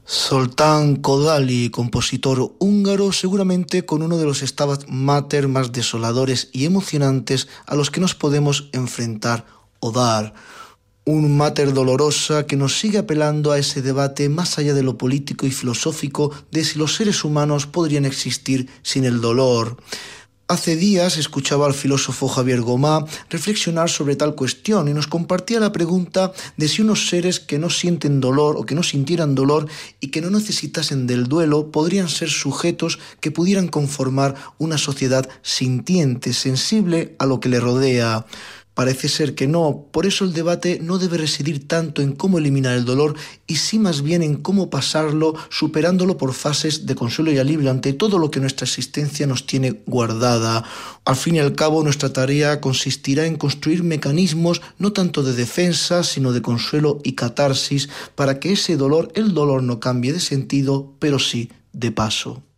Zoltán Kodály, compositor húngaro, seguramente con uno de los Stabat Mater más desoladores y emocionantes a los que nos podemos enfrentar o dar. Un Mater dolorosa que nos sigue apelando a ese debate más allá de lo político y filosófico de si los seres humanos podrían existir sin el dolor. Hace días escuchaba al filósofo Javier Gomá reflexionar sobre tal cuestión y nos compartía la pregunta de si unos seres que no sienten dolor o que no sintieran dolor y que no necesitasen del duelo podrían ser sujetos que pudieran conformar una sociedad sintiente, sensible a lo que le rodea. Parece ser que no, por eso el debate no debe residir tanto en cómo eliminar el dolor y sí más bien en cómo pasarlo, superándolo por fases de consuelo y alivio ante todo lo que nuestra existencia nos tiene guardada. Al fin y al cabo, nuestra tarea consistirá en construir mecanismos no tanto de defensa, sino de consuelo y catarsis para que ese dolor, el dolor no cambie de sentido, pero sí de paso.